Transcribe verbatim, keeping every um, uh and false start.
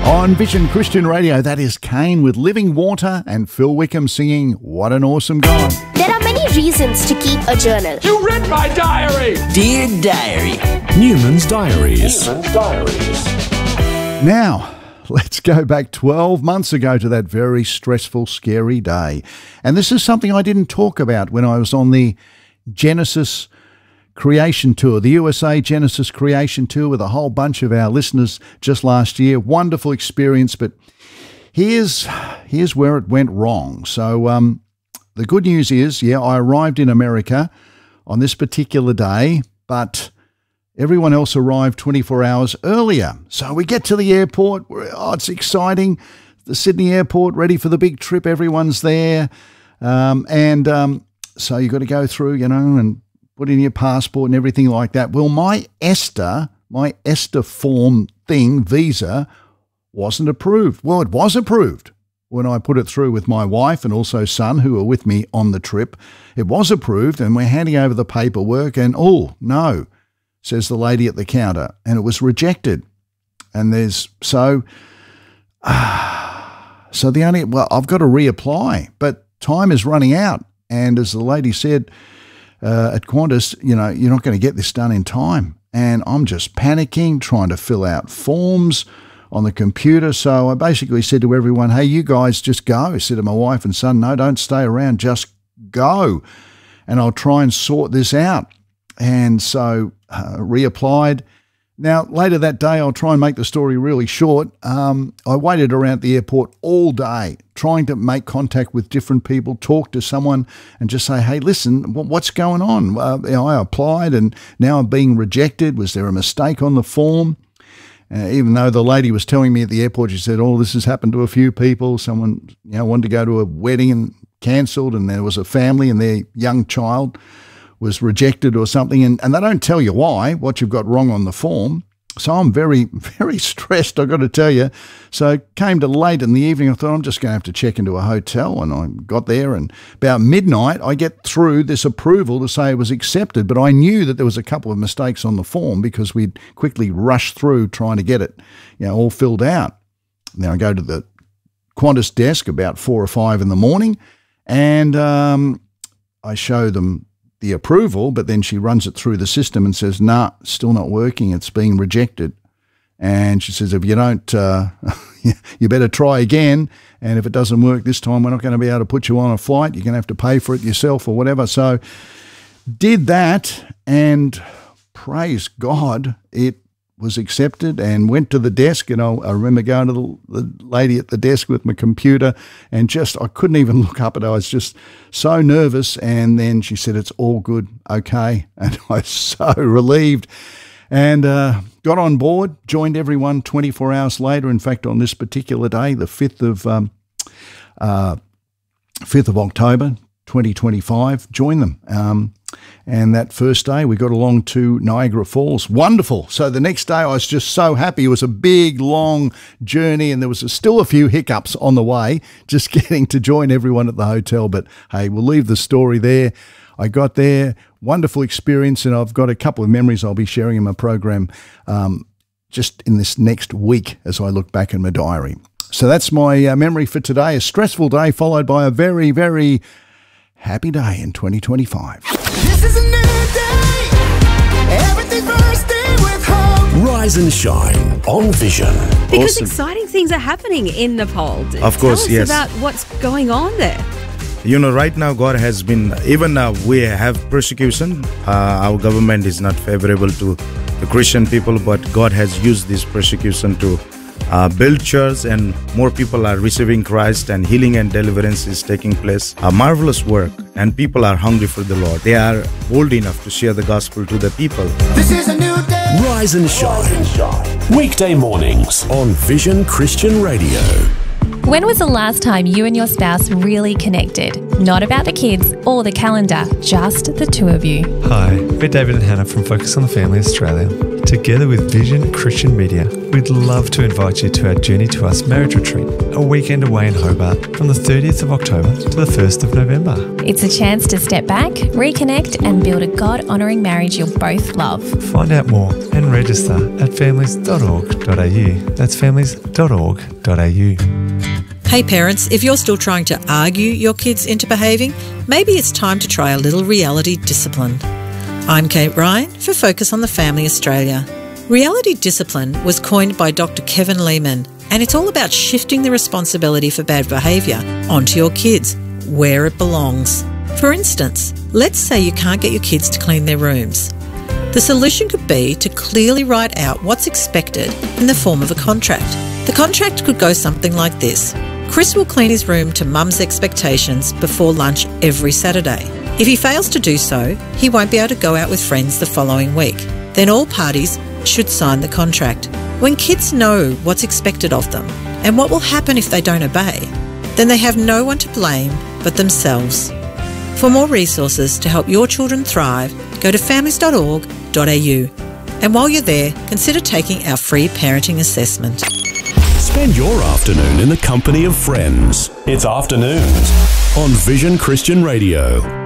On Vision Christian Radio, that is Kane with Living Water and Phil Wickham singing What an Awesome God. There are many reasons to keep a journal. You read my diary! Dear Diary. Newman's Diaries. Newman's Diaries. Now, let's go back twelve months ago to that very stressful, scary day. And this is something I didn't talk about when I was on the Genesis Creation Tour, the U S A Genesis Creation Tour with a whole bunch of our listeners just last year. Wonderful experience, but here's here's where it went wrong. So um, the good news is, yeah, I arrived in America on this particular day, but everyone else arrived twenty-four hours earlier. So we get to the airport. Oh, it's exciting. The Sydney airport, ready for the big trip. Everyone's there. Um, and um, so you've got to go through, you know, and put in your passport and everything like that. Well, my ESTA, my ESTA form thing, visa, wasn't approved. Well, it was approved when I put it through with my wife and also son who were with me on the trip. It was approved and we're handing over the paperwork and, oh, no, says the lady at the counter, and it was rejected. And there's, so, ah, so the only, well, I've got to reapply, but time is running out. And as the lady said, Uh, at Qantas, you know, you're not going to get this done in time. And I'm just panicking, trying to fill out forms on the computer. So I basically said to everyone, hey, you guys just go. I said to my wife and son, no, don't stay around, just go. And I'll try and sort this out. And so uh, reapplied. Now, later that day, I'll try and make the story really short. Um, I waited around the airport all day, trying to make contact with different people, talk to someone and just say, hey, listen, what's going on? Uh, you know, I applied and now I'm being rejected. Was there a mistake on the form? Uh, even though the lady was telling me at the airport, she said, oh, this has happened to a few people. Someone, you know, wanted to go to a wedding and cancelled, and there was a family and their young child was rejected or something, and, and they don't tell you why, what you've got wrong on the form. So I'm very, very stressed, I've got to tell you. So came to late in the evening, I thought I'm just going to have to check into a hotel, and I got there, and about midnight I get through this approval to say it was accepted, but I knew that there was a couple of mistakes on the form because we'd quickly rushed through trying to get it, you know, all filled out. Now I go to the Qantas desk about four or five in the morning, and um, I show them the approval, but then she runs it through the system and says, nah, still not working. It's being rejected. And she says, if you don't, uh, you better try again. And if it doesn't work this time, we're not going to be able to put you on a flight. You're going to have to pay for it yourself or whatever. So did that, and praise God, it was accepted, and went to the desk. And I, I remember going to the, the lady at the desk with my computer, and just, I couldn't even look up at it. I was just so nervous. And then she said, it's all good. Okay. And I was so relieved, and uh, got on board, joined everyone twenty-four hours later. In fact, on this particular day, the fifth of, um, uh, fifth of October, twenty twenty-five, joined them. Um, And that first day we got along to Niagara Falls. Wonderful. So the next day I was just so happy. It was a big, long journey, and there was a, still a few hiccups on the way, just getting to join everyone at the hotel. But hey, we'll leave the story there. I got there, wonderful experience, and I've got a couple of memories I'll be sharing in my program um, just in this next week as I look back in my diary. So that's my uh, memory for today. A stressful day followed by a very, very happy day in twenty twenty-five. This is a new day. Everything's bursting with hope. Rise and shine on Vision. Because Awesome. exciting things are happening in Nepal. Of course, Tell us yes. about what's going on there. You know, right now God has been, even now we have persecution. Uh, our government is not favorable to the Christian people, but God has used this persecution to uh, build church, and more people are receiving Christ, and healing and deliverance is taking place. A marvelous work, and people are hungry for the Lord. They are bold enough to share the gospel to the people. This is a new day. Rise and shine. Weekday mornings on Vision Christian Radio. When was the last time you and your spouse really connected? Not about the kids or the calendar, just the two of you. Hi, we're David and Hannah from Focus on the Family Australia. Together with Vision Christian Media, we'd love to invite you to our Journey to Us marriage retreat, a weekend away in Hobart from the thirtieth of October to the first of November. It's a chance to step back, reconnect and build a God-honouring marriage you'll both love. Find out more and register at families dot org dot a u. That's families dot org dot a u. Hey parents, if you're still trying to argue your kids into behaving, maybe it's time to try a little reality discipline. I'm Kate Ryan for Focus on the Family Australia. Reality discipline was coined by Doctor Kevin Lehman, and it's all about shifting the responsibility for bad behaviour onto your kids, where it belongs. For instance, let's say you can't get your kids to clean their rooms. The solution could be to clearly write out what's expected in the form of a contract. The contract could go something like this. Chris will clean his room to Mum's expectations before lunch every Saturday. If he fails to do so, he won't be able to go out with friends the following week. Then all parties should sign the contract. When kids know what's expected of them and what will happen if they don't obey, then they have no one to blame but themselves. For more resources to help your children thrive, go to families dot org dot a u. And while you're there, consider taking our free parenting assessment. Spend your afternoon in the company of friends. It's Afternoons on Vision Christian Radio.